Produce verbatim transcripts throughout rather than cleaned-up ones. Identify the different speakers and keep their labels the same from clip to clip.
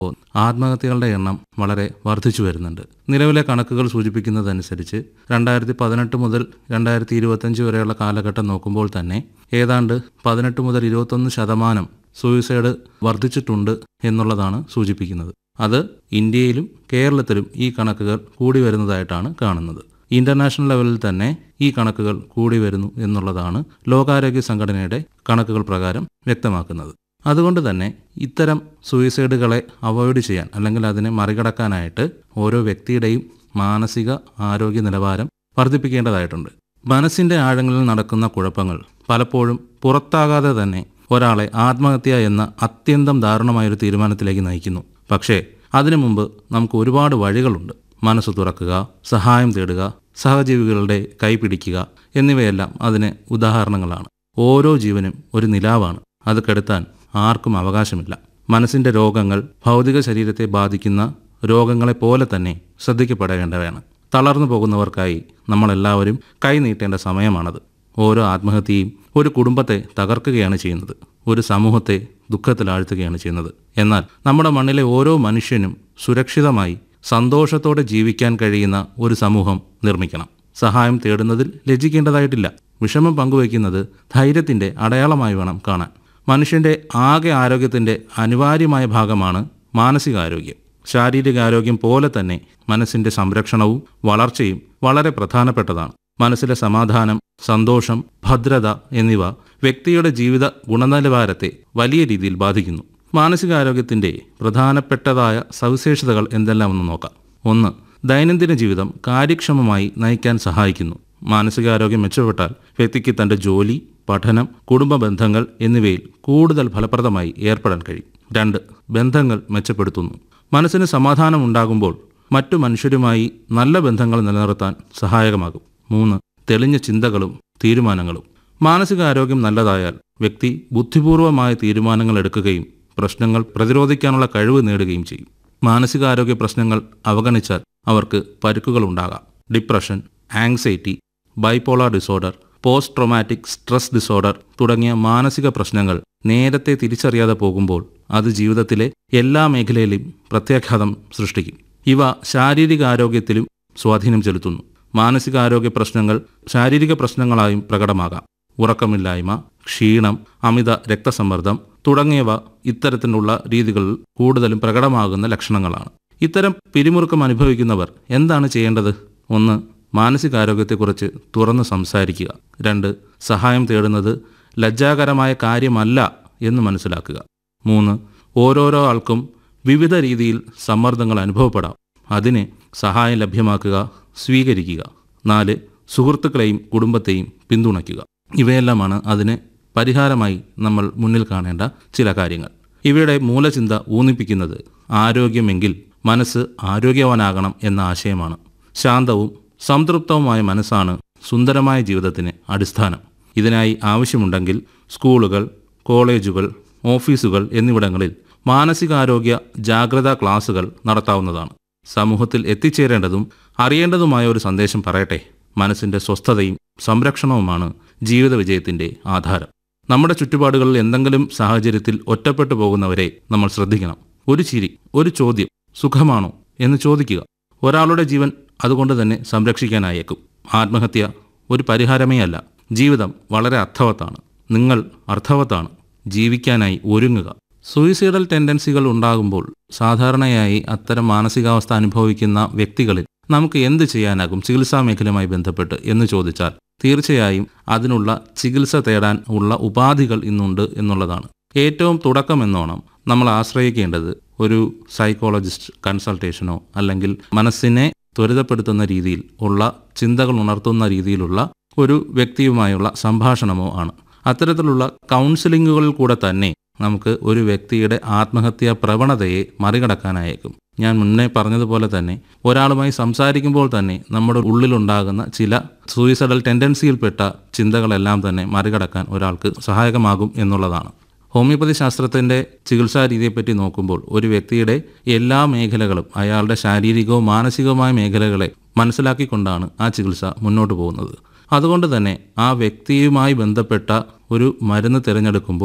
Speaker 1: ആത്മഹത്യകളുടെ എണ്ണം വളരെ വർദ്ധിച്ചു വരുന്നുണ്ട്. നിലവിലെ കണക്കുകൾ സൂചിപ്പിക്കുന്നതനുസരിച്ച് രണ്ടായിരത്തി പതിനെട്ട് മുതൽ രണ്ടായിരത്തി ഇരുപത്തഞ്ച് വരെയുള്ള കാലഘട്ടം നോക്കുമ്പോൾ തന്നെ ഏതാണ്ട് പതിനെട്ട് മുതൽ ഇരുപത്തൊന്ന് ശതമാനം സൂയിസൈഡ് വർദ്ധിച്ചിട്ടുണ്ട് എന്നുള്ളതാണ് സൂചിപ്പിക്കുന്നത്. അത് ഇന്ത്യയിലും കേരളത്തിലും ഈ കണക്കുകൾ കൂടി വരുന്നതായിട്ടാണ് കാണുന്നത്. ഇന്റർനാഷണൽ ലെവലിൽ തന്നെ ഈ കണക്കുകൾ കൂടി വരുന്നു എന്നുള്ളതാണ് ലോകാരോഗ്യ സംഘടനയുടെ കണക്കുകൾ പ്രകാരം വ്യക്തമാക്കുന്നത്. അതുകൊണ്ട് തന്നെ ഇത്തരം സൂയിസൈഡുകളെ അവോയ്ഡ് ചെയ്യാൻ അല്ലെങ്കിൽ അതിനെ മറികടക്കാനായിട്ട് ഓരോ വ്യക്തിയുടെയും മാനസിക ആരോഗ്യ നിലവാരം വർദ്ധിപ്പിക്കേണ്ടതായിട്ടുണ്ട്. മനസ്സിൻ്റെ ആഴങ്ങളിൽ നടക്കുന്ന കുഴപ്പങ്ങൾ പലപ്പോഴും പുറത്താകാതെ തന്നെ ഒരാളെ ആത്മഹത്യ എന്ന അത്യന്തം ദാരുണമായൊരു തീരുമാനത്തിലേക്ക് നയിക്കുന്നു. പക്ഷേ അതിനു മുമ്പ് നമുക്ക് ഒരുപാട് വഴികളുണ്ട്. മനസ്സ് തുറക്കുക, സഹായം തേടുക, സഹജീവികളുടെ കൈപിടിക്കുക എന്നിവയെല്ലാം അതിന് ഉദാഹരണങ്ങളാണ്. ഓരോ ജീവനും ഒരു നിലാവാണ്. അത് കെടുത്താൻ ആർക്കും അവകാശമില്ല. മനസ്സിൻ്റെ രോഗങ്ങൾ ഭൗതിക ശരീരത്തെ ബാധിക്കുന്ന രോഗങ്ങളെപ്പോലെ തന്നെ ശ്രദ്ധിക്കപ്പെടേണ്ടവയാണ്. തളർന്നു പോകുന്നവർക്കായി നമ്മളെല്ലാവരും കൈ നീട്ടേണ്ട സമയമാണത്. ഓരോ ആത്മഹത്യയും ഒരു കുടുംബത്തെ തകർക്കുകയാണ് ചെയ്യുന്നത്, ഒരു സമൂഹത്തെ ദുഃഖത്തിലാഴ്ത്തുകയാണ് ചെയ്യുന്നത്. എന്നാൽ നമ്മുടെ മണ്ണിലെ ഓരോ മനുഷ്യനും സുരക്ഷിതമായി സന്തോഷത്തോടെ ജീവിക്കാൻ കഴിയുന്ന ഒരു സമൂഹം നിർമ്മിക്കണം. സഹായം തേടുന്നതിൽ ലജ്ജിക്കേണ്ടതായിട്ടില്ല. വിഷമം പങ്കുവയ്ക്കുന്നത് ധൈര്യത്തിൻ്റെ അടയാളമായി വേണം കാണാൻ. മനുഷ്യൻ്റെ ആകെ ആരോഗ്യത്തിൻ്റെ അനിവാര്യമായ ഭാഗമാണ് മാനസികാരോഗ്യം. ശാരീരികാരോഗ്യം പോലെ തന്നെ മനസ്സിൻ്റെ സംരക്ഷണവും വളർച്ചയും വളരെ പ്രധാനപ്പെട്ടതാണ്. മനസ്സിലെ സമാധാനം, സന്തോഷം, ഭദ്രത എന്നിവ വ്യക്തിയുടെ ജീവിത ഗുണനിലവാരത്തെ വലിയ രീതിയിൽ ബാധിക്കുന്നു. മാനസികാരോഗ്യത്തിൻ്റെ പ്രധാനപ്പെട്ടതായ സവിശേഷതകൾ എന്തെല്ലാമെന്ന് നോക്കാം. ഒന്ന്, ദൈനംദിന ജീവിതം കാര്യക്ഷമമായി നയിക്കാൻ സഹായിക്കുന്നു. മാനസികാരോഗ്യം മെച്ചപ്പെട്ടാൽ വ്യക്തിക്ക് തൻ്റെ ജോലി, പഠനം, കുടുംബ ബന്ധങ്ങൾ എന്നിവയിൽ കൂടുതൽ ഫലപ്രദമായി ഏർപ്പെടാൻ കഴിയും. രണ്ട്, ബന്ധങ്ങൾ മെച്ചപ്പെടുത്തുന്നു. മനസ്സിന് സമാധാനം ഉണ്ടാകുമ്പോൾ മറ്റു മനുഷ്യരുമായി നല്ല ബന്ധങ്ങൾ നിലനിർത്താൻ സഹായകമാകും. മൂന്ന്, തെളിഞ്ഞ ചിന്തകളും തീരുമാനങ്ങളും. മാനസികാരോഗ്യം നല്ലതായാൽ വ്യക്തി ബുദ്ധിപൂർവമായ തീരുമാനങ്ങൾ എടുക്കുകയും പ്രശ്നങ്ങൾ പ്രതിരോധിക്കാനുള്ള കഴിവ് നേടുകയും ചെയ്യും. മാനസികാരോഗ്യ പ്രശ്നങ്ങൾ അവഗണിച്ചാൽ അവർക്ക് പരുക്കുകൾ ഉണ്ടാകാം. Depression, anxiety, bipolar disorder, post traumatic stress disorder തുടങ്ങിയ മാനസിക പ്രശ്നങ്ങൾ നേരത്തെ തിരിച്ചറിയാതെ പോകുമ്പോൾ അത് ജീവിതത്തിലെ എല്ലാ മേഖലയിലും പ്രത്യാഘാതം സൃഷ്ടിക്കും. ഇവ ശാരീരികാരോഗ്യത്തിലും സ്വാധീനം ചെലുത്തുന്നു. മാനസികാരോഗ്യ പ്രശ്നങ്ങൾ ശാരീരിക പ്രശ്നങ്ങളായും പ്രകടമാകാം. ഉറക്കമില്ലായ്മ, ക്ഷീണം, അമിത രക്തസമ്മർദ്ദം തുടങ്ങിയവ ഇത്തരത്തിലുള്ള രീതികളിൽ കൂടുതലും പ്രകടമാകുന്ന ലക്ഷണങ്ങളാണ്. ഇത്തരം പിരിമുറുക്കം അനുഭവിക്കുന്നവർ എന്താണ് ചെയ്യേണ്ടത്? ഒന്ന്, മാനസികാരോഗ്യത്തെക്കുറിച്ച് തുറന്ന് സംസാരിക്കുക. രണ്ട്, സഹായം തേടുന്നത് ലജ്ജാകരമായ കാര്യമല്ല എന്ന് മനസ്സിലാക്കുക. മൂന്ന്, ഓരോരോ ആൾക്കും വിവിധ രീതിയിൽ സമ്മർദ്ദങ്ങൾ അനുഭവപ്പെടാം. അതിന് സഹായം ലഭ്യമാക്കുക, സ്വീകരിക്കുക. നാല്, സുഹൃത്തുക്കളെയും കുടുംബത്തെയും പിന്തുണയ്ക്കുക. ഇവയെല്ലാമാണ് അതിന് പരിഹാരമായി നമ്മൾ മുന്നിൽ കാണേണ്ട ചില കാര്യങ്ങൾ. ഇവയുടെ മൂലചിന്ത ഊന്നിപ്പിക്കുന്നത് ആരോഗ്യമെങ്കിൽ മനസ്സ് ആരോഗ്യവാനാകണം എന്ന ആശയമാണ്. ശാന്തവും സംതൃപ്തവുമായ മനസ്സാണ് സുന്ദരമായ ജീവിതത്തിന് അടിസ്ഥാനം. ഇതിനായി ആവശ്യമുണ്ടെങ്കിൽ സ്കൂളുകൾ, കോളേജുകൾ, ഓഫീസുകൾ എന്നിവിടങ്ങളിൽ മാനസികാരോഗ്യ ജാഗ്രതാ ക്ലാസുകൾ നടത്താവുന്നതാണ്. സമൂഹത്തിൽ എത്തിച്ചേരേണ്ടതും അറിയേണ്ടതുമായ ഒരു സന്ദേശം പറയട്ടെ. മനസ്സിൻ്റെ സ്വസ്ഥതയും സംരക്ഷണവുമാണ് ജീവിത വിജയത്തിൻ്റെ ആധാരം. നമ്മുടെ ചുറ്റുപാടുകളിൽ എന്തെങ്കിലും സാഹചര്യത്തിൽ ഒറ്റപ്പെട്ടു പോകുന്നവരെ നമ്മൾ ശ്രദ്ധിക്കണം. ഒരു ചിരി, ഒരു ചോദ്യം, സുഖമാണോ എന്ന് ചോദിക്കുക. ഒരാളുടെ ജീവൻ അതുകൊണ്ട് തന്നെ സംരക്ഷിക്കാനായേക്കും. ആത്മഹത്യ ഒരു പരിഹാരമേ അല്ല. ജീവിതം വളരെ അർത്ഥവത്താണ്. നിങ്ങൾ അർത്ഥവത്താണ്. ജീവിക്കാനായി ഒരുങ്ങുക. സൂയിസൈഡൽ ടെൻഡൻസികൾ ഉണ്ടാകുമ്പോൾ സാധാരണയായി അത്തരം മാനസികാവസ്ഥ അനുഭവിക്കുന്ന വ്യക്തികളിൽ നമുക്ക് എന്ത് ചെയ്യാനാകും ചികിത്സാ മേഖലയുമായി ബന്ധപ്പെട്ട് എന്ന് ചോദിച്ചാൽ തീർച്ചയായും അതിനുള്ള ചികിത്സ തേടാൻ ഉള്ള ഉപാധികൾ ഇന്നുണ്ട് എന്നുള്ളതാണ്. ഏറ്റവും തുടക്കമെന്നോണം നമ്മൾ ആശ്രയിക്കേണ്ടത് ഒരു സൈക്കോളജിസ്റ്റ് കൺസൾട്ടേഷനോ അല്ലെങ്കിൽ മനസ്സിനെ ത്വരിതപ്പെടുത്തുന്ന രീതിയിൽ ഉള്ള ചിന്തകൾ ഉണർത്തുന്ന രീതിയിലുള്ള ഒരു വ്യക്തിയുമായുള്ള സംഭാഷണമോ ആണ്. അത്തരത്തിലുള്ള കൗൺസിലിങ്ങുകളിൽ കൂടെ തന്നെ നമുക്ക് ഒരു വ്യക്തിയുടെ ആത്മഹത്യാ പ്രവണതയെ മറികടക്കാനായേക്കും. ഞാൻ മുന്നേ പറഞ്ഞതുപോലെ തന്നെ ഒരാളുമായി സംസാരിക്കുമ്പോൾ തന്നെ നമ്മുടെ ഉള്ളിലുണ്ടാകുന്ന ചില സൂയിസൈഡൽ ടെൻഡൻസിയിൽപ്പെട്ട ചിന്തകളെല്ലാം തന്നെ മറികടക്കാൻ ഒരാൾക്ക് സഹായകമാകും എന്നുള്ളതാണ്. ഹോമിയോപ്പതി ശാസ്ത്രത്തിൻ്റെ ചികിത്സാ രീതിയെപ്പറ്റി നോക്കുമ്പോൾ ഒരു വ്യക്തിയുടെ എല്ലാ മേഖലകളും അയാളുടെ ശാരീരികവും മാനസികവുമായ മേഖലകളെ മനസ്സിലാക്കിക്കൊണ്ടാണ് ആ ചികിത്സ മുന്നോട്ട് പോകുന്നത്. അതുകൊണ്ട് തന്നെ ആ വ്യക്തിയുമായി ബന്ധപ്പെട്ട ഒരു മരുന്ന് തിരഞ്ഞെടുക്കുമ്പോൾ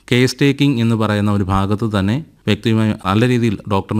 Speaker 1: കേസ് ടേക്കിംഗ് എന്ന് പറയുന്ന ഒരു ഭാഗത്ത് തന്നെ വ്യക്തിയുമായി നല്ല രീതിയിൽ ഡോക്ടറിന്